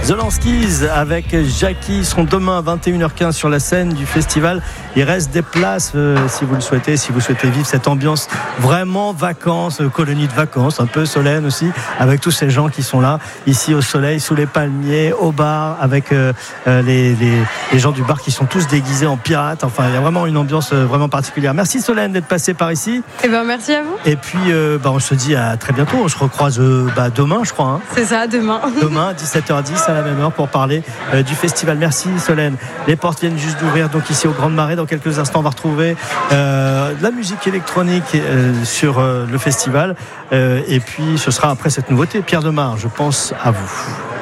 The Lanskis avec Jackie. Ils seront demain à 21h15 sur la scène du festival. Il reste des places si vous le souhaitez, si vous souhaitez vivre cette ambiance vraiment vacances, colonie de vacances, un peu Solène aussi, avec tous ces gens qui sont là, ici au soleil, sous les palmiers, au bar, avec les gens du bar qui sont tous déguisés en pirates. Enfin, il y a vraiment une ambiance vraiment particulière. Merci Solène d'être passée par ici. Et ben merci à vous. Et puis on se dit à très bientôt. On se recroise demain, je crois. C'est ça, demain. Demain, 17h10 à la même heure pour parler du festival. Merci Solène. Les portes viennent juste d'ouvrir, donc ici au Grande Marée. Dans quelques instants, on va retrouver de la musique électronique sur le festival. Et puis, ce sera après cette nouveauté. Pierre Demar, je pense à vous.